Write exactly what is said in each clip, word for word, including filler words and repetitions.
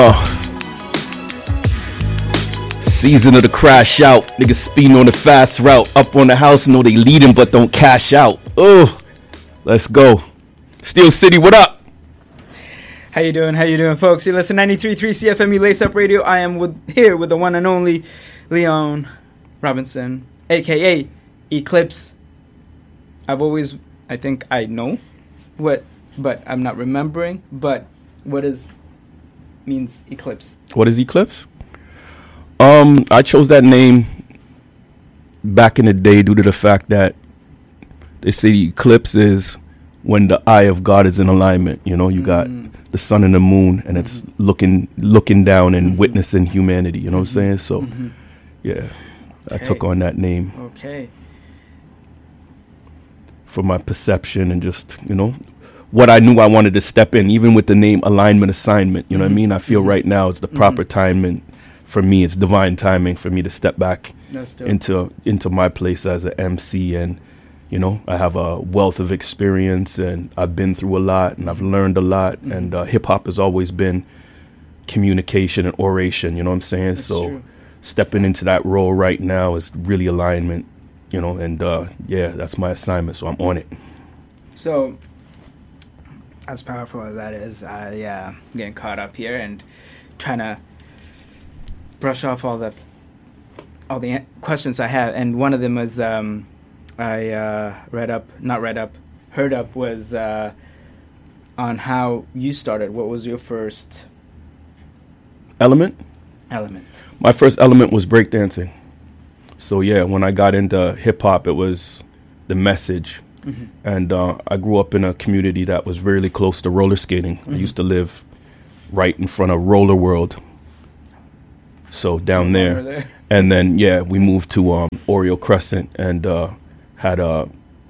Uh. Season of the crash out. Niggas speeding on the fast route. Up on the house, know they leading but don't cash out. Oh, let's go. Steel City, what up? How you doing? How you doing, folks? You listen to ninety-three point three C F M U Lace Up Radio. I am with here with the one and only Leon Robinson, a k a. Eclipse. I've always, I think I know what, but I'm not remembering. But what is means Eclipse? What is Eclipse? Um, I chose that name back in the day due to the fact that they say the eclipse is when the eye of God is in alignment. You know, you got mm. the sun and the moon, and it's mm-hmm. looking looking down and mm-hmm. witnessing humanity. You know mm-hmm. what I'm saying? So, mm-hmm. yeah, okay. I took on that name. Okay. For my perception and just, you know, what I knew I wanted to step in, even with the name Alignment Assignment. You know mm-hmm. what I mean? I feel mm-hmm. right now it's the proper mm-hmm. time, and for me, it's divine timing for me to step back into into my place as an M C. And, you know, I have a wealth of experience, and I've been through a lot, and I've learned a lot. Mm-hmm. And uh, hip-hop has always been communication and oration, you know what I'm saying? That's so true. Stepping into that role right now is really alignment, you know, and, uh, yeah, that's my assignment, so I'm on it. So, as powerful as that is, uh, yeah, getting caught up here and trying to brush off all the all the a- questions I have, and one of them was um, I uh, read up, not read up, heard up was uh, on how you started. What was your first element? Element. My first element was breakdancing. So yeah, when I got into hip hop, it was the message, mm-hmm. and uh, I grew up in a community that was really close to roller skating. Mm-hmm. I used to live right in front of Roller World. So down there. there, and then yeah, we moved to um, Oriole Crescent, and uh, had a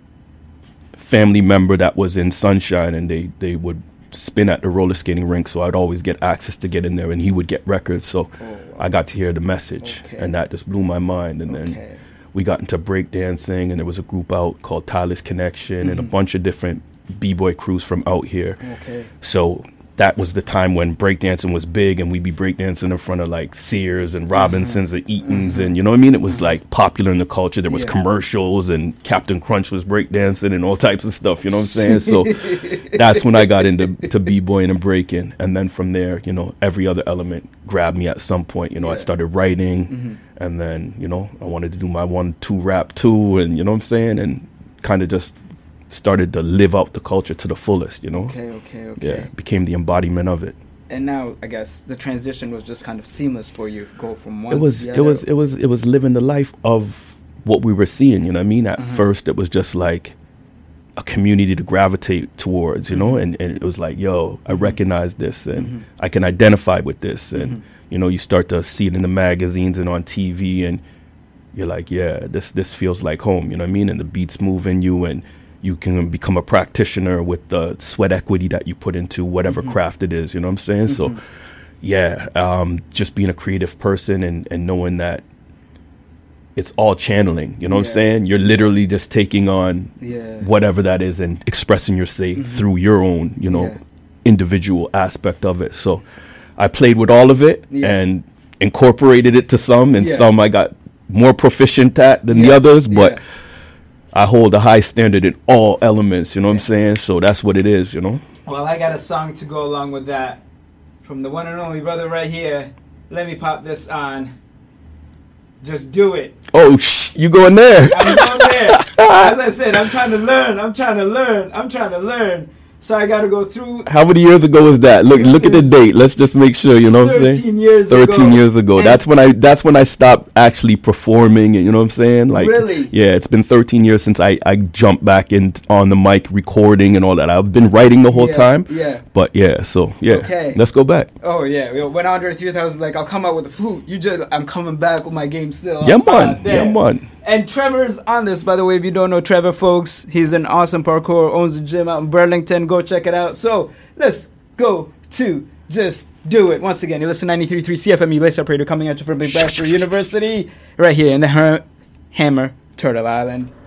family member that was in Sunshine, and they, they would spin at the roller skating rink. So I'd always get access to get in there, and he would get records. So oh, wow. I got to hear the message, okay. and that just blew my mind. And okay. then we got into breakdancing, and there was a group out called Tyler's Connection, mm-hmm. and a bunch of different b-boy crews from out here. Okay. So that was the time when breakdancing was big, and we'd be breakdancing in front of like Sears and Robinsons mm-hmm. and Eaton's, mm-hmm. and you know what I mean? It was mm-hmm. like popular in the culture. There was yeah. commercials, and Captain Crunch was breakdancing and all types of stuff, you know what I'm saying? So that's when I got into to b-boying and breaking. And then from there, you know, every other element grabbed me at some point. You know, yeah. I started writing, mm-hmm. and then, you know, I wanted to do my one, two rap too, and you know what I'm saying? And kind of just started to live out the culture to the fullest, you know? Okay, okay, okay. Yeah, became the embodiment of it. And now, I guess, the transition was just kind of seamless for you, go from one it was, to the it other. was, it was, it was living the life of what we were seeing, you know what I mean? At uh-huh. first, it was just like a community to gravitate towards, you know? And, and it was like, yo, I mm-hmm. recognize this, and mm-hmm. I can identify with this. And, mm-hmm. you know, you start to see it in the magazines and on T V, and you're like, yeah, this, this feels like home, you know what I mean? And the beats move in you, and you can become a practitioner with the sweat equity that you put into whatever mm-hmm. craft it is, you know what I'm saying? Mm-hmm. So, yeah, um, just being a creative person, and, and knowing that it's all channeling, you know yeah. what I'm saying? You're literally just taking on yeah. whatever that is and expressing your say mm-hmm. through your own, you know, yeah. individual aspect of it. So I played with all of it yeah. and incorporated it to some, and yeah. some I got more proficient at than yeah. the others, but yeah. I hold a high standard in all elements, you know what I'm saying? So that's what it is, you know? Well, I got a song to go along with that from the one and only brother right here. Let me pop this on. Just do it. Oh, sh- you going there? I'm going there. As I said, I'm trying to learn. I'm trying to learn. I'm trying to learn. So I got to go through. How many years ago was that? Look, look at the date. Let's just make sure. You know what I'm saying? Thirteen years ago. Thirteen years ago. That's when I. That's when I stopped actually performing. You know what I'm saying? Like, really? Yeah, it's been thirteen years since I I jumped back in on the mic, recording and all that. I've been writing the whole yeah, time. Yeah. But yeah, so yeah. Okay. Let's go back. Oh yeah. When Andre three thousand was like, I'll come out with a flute. You just, I'm coming back with my game still. Yeah, man. Yeah, man. And Trevor's on this, by the way. If you don't know Trevor, folks, he's an awesome parkour, owns a gym out in Burlington. Go check it out. So let's go to Just Do It. Once again, you listen to ninety-three point three C F M U Lace Up Radio, coming at you from Big Bastard University, right here in the Her- Hammer, Turtle Island.